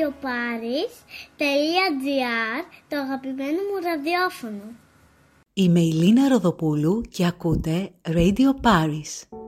radioparis.gr, το αγαπημένο μου ραδιόφωνο. Είμαι η Λίνα Ροδοπούλου και ακούτε Radio Paris.